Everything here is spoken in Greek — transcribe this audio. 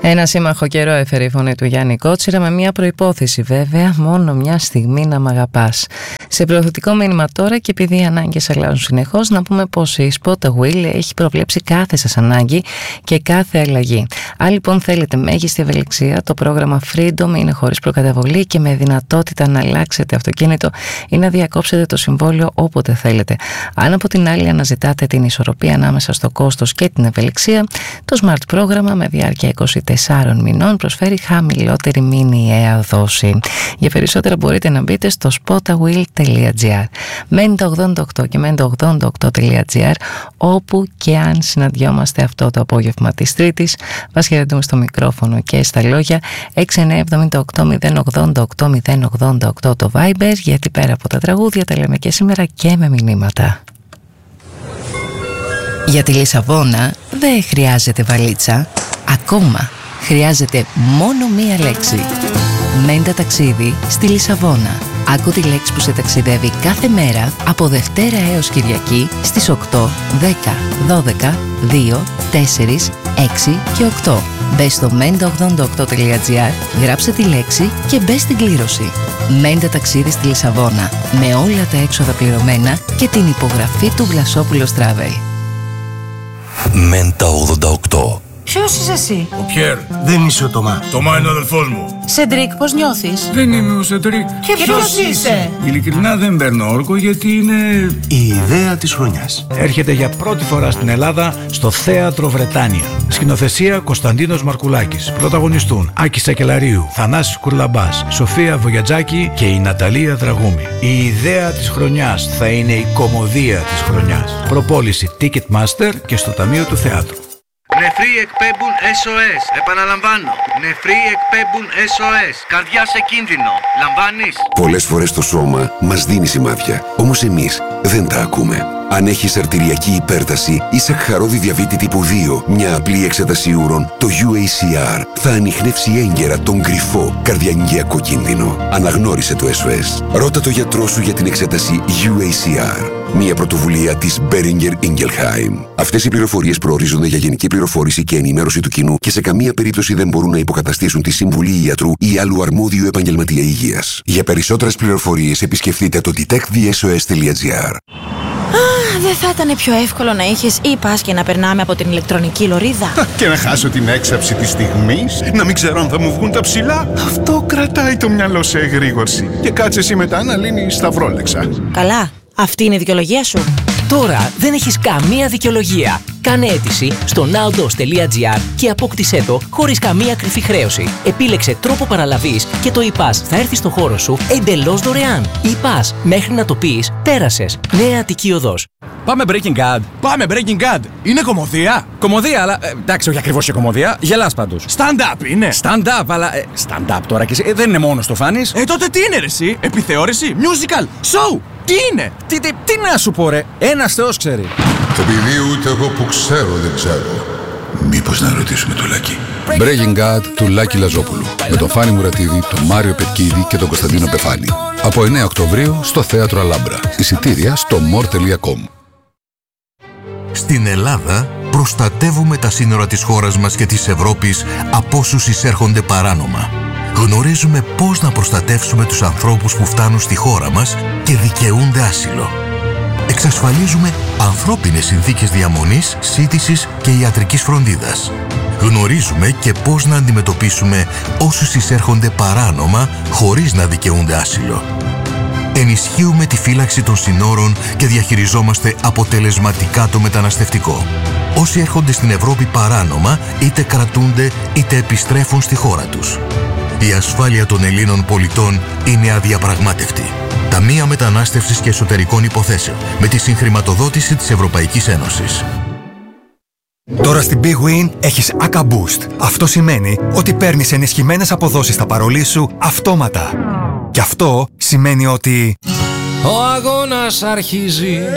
Ένα σύμμαχο καιρό έφερε η φωνή του Γιάννη Κότσιρα, με μια προϋπόθεση βέβαια, μόνο μια στιγμή να μ' αγαπάς. Σε προωθητικό μήνυμα τώρα, και επειδή οι ανάγκες αλλάζουν συνεχώς, να πούμε πως η Spot the Wheel έχει προβλέψει κάθε σας ανάγκη και κάθε αλλαγή. Αν λοιπόν θέλετε μέγιστη ευελιξία, το πρόγραμμα Freedom είναι χωρίς προκαταβολή και με δυνατότητα να αλλάξετε αυτοκίνητο ή να διακόψετε το συμβόλαιο όποτε θέλετε. Αν από την άλλη αναζητάτε την ισορροπία ανάμεσα στο κόστος και την ευελιξία, το Smart πρόγραμμα με διάρκεια 24 μηνών προσφέρει χαμηλότερη μηνιαία δόση. Για περισσότερα μπορείτε να μπείτε στο spotawheel.gr. Μένει το 88 και μένει το 88.gr, όπου και αν συναντιόμαστε αυτό το απόγευμα της Τρίτης. Μας χαιρετούμε στο μικρόφωνο και στα λόγια. 6978-088-088 το Viber, γιατί πέρα από τα τραγούδια τα λέμε και σήμερα και με μηνύματα. Για τη Λισαβόνα δεν χρειάζεται βαλίτσα. Ακόμα χρειάζεται μόνο μία λέξη. Μέντα ταξίδι στη Λισαβόνα. Άκου τη λέξη που σε ταξιδεύει κάθε μέρα από Δευτέρα έως Κυριακή στις 8, 10, 12, 2, 4, 6 και 8. Μπες στο menda88.gr, γράψε τη λέξη και μπες στην κλήρωση. Μέντα ταξίδι στη Λισαβόνα, με όλα τα έξοδα πληρωμένα και την υπογραφή του Βλασόπουλος Travel. Μέντα 88. Ποιος είσαι εσύ? Ο Πιέρ. Δεν είσαι ο Τωμά. Τωμά είναι ο αδελφός μου. Σεντρίκ, πώς νιώθεις? Δεν είμαι ο Σεντρίκ. Και ποιος είσαι? Ειλικρινά δεν παίρνω όρκο, γιατί είναι Η ιδέα της χρονιάς. Έρχεται για πρώτη φορά στην Ελλάδα στο Θέατρο Βρετάνια. Σκηνοθεσία Κωνσταντίνος Μαρκουλάκης. Πρωταγωνιστούν Άκης Σακελαρίου, Θανάσης Κουρλαμπάς, Σοφία Βογιατζάκη και η Ναταλία Δραγούμη. Η ιδέα της χρονιάς θα είναι η κωμωδία της χρονιάς. Προπόληση Ticketmaster και στο Ταμείο του Θεάτρου. Νεφροί εκπέμπουν SOS. Επαναλαμβάνω. Νεφροί εκπέμπουν SOS. Καρδιά σε κίνδυνο. Λαμβάνεις? Πολλές φορές το σώμα μας δίνει σημάδια. Όμως εμείς δεν τα ακούμε. Αν έχεις αρτηριακή υπέρταση ή σακχαρώδη διαβήτη τύπου 2, μια απλή εξέταση ούρων, το UACR θα ανιχνεύσει έγκαιρα τον κρυφό καρδιαγγειακό κίνδυνο. Αναγνώρισε το SOS. Ρώτα το γιατρό σου για την εξέταση UACR. Μια πρωτοβουλία της Boehringer Ingelheim. Αυτές οι πληροφορίες προορίζονται για γενική πληροφόρηση και ενημέρωση του κοινού και σε καμία περίπτωση δεν μπορούν να υποκαταστήσουν τη συμβουλή ιατρού ή άλλου αρμόδιου επαγγελματία υγείας. Για περισσότερες πληροφορίες επισκεφτείτε το detectthesos.gr. Δεν θα ήταν πιο εύκολο να είχες e-pass και να περνάμε από την ηλεκτρονική λωρίδα? Και να χάσω την έξαψη της στιγμής, να μην ξέρω αν θα μου βγουν τα ψηλά. Αυτό κρατάει το μυαλό σε εγρήγορση. Και κάτσε εσύ μετά να λύνεις τα βρόλεξα. Καλά, αυτή είναι η δικαιολογία σου? Τώρα δεν έχεις καμία δικαιολογία. Κάνε αίτηση στο nowdos.gr και απόκτησέ το χωρίς καμία κρυφή χρέωση. Επίλεξε τρόπο παραλαβής και το e-pass θα έρθει στο χώρο σου εντελώς δωρεάν. E-pass, μέχρι να το πεις, πέρασες. Νέα Αττική Οδός. Πάμε Breaking Bad. Πάμε Breaking Bad. Είναι κωμωδία? Κωμωδία, αλλά εντάξει, όχι ακριβώς και κωμωδία. Γελάς πάντως. Stand-up είναι. Stand-up, αλλά. Stand-up τώρα και εσύ. Δεν είναι μόνο το φάνης. Τότε τι είναι ρε εσύ? Επιθεώρηση? Musical? Show? Τι είναι? Τι να σου πω ρε. Ένας Θεός ξέρει. Επειδή ούτε εγώ που ξέρω δεν ξέρω. Μήπως να ρωτήσουμε το Λάκη. Breaking Bad του Λάκη Λαζόπουλου. Με τον Φάνη Μουρατίδη, τον Μάριο Πετκίδη και τον Κωνσταντίνο Πεφάνη. Από 9 Οκτωβρίου στο Θέατρο Αλάμπρα. Εισιτήρια στο more.com. Στην Ελλάδα προστατεύουμε τα σύνορα της χώρας μας και της Ευρώπης από όσους εισέρχονται παράνομα. Γνωρίζουμε πώς να προστατεύσουμε τους ανθρώπους που φτάνουν στη χώρα μας και δικαιούνται άσυλο. Εξασφαλίζουμε ανθρώπινες συνθήκες διαμονής, σύντησης και ιατρικής φροντίδας. Γνωρίζουμε και πώς να αντιμετωπίσουμε όσους εισέρχονται παράνομα χωρίς να δικαιούνται άσυλο. Ενισχύουμε τη φύλαξη των συνόρων και διαχειριζόμαστε αποτελεσματικά το μεταναστευτικό. Όσοι έρχονται στην Ευρώπη παράνομα, είτε κρατούνται είτε επιστρέφουν στη χώρα τους. Η ασφάλεια των Ελλήνων πολιτών είναι αδιαπραγμάτευτη. Ταμεία Μετανάστευσης και Εσωτερικών Υποθέσεων, με τη συγχρηματοδότηση της Ευρωπαϊκής Ένωσης. Τώρα στην Big Win έχεις ACA Boost. Αυτό σημαίνει ότι παίρνεις ενισχυμένες αποδόσεις στα παρολί σου αυτόματα. Και αυτό σημαίνει ότι ο αγώνας αρχίζει.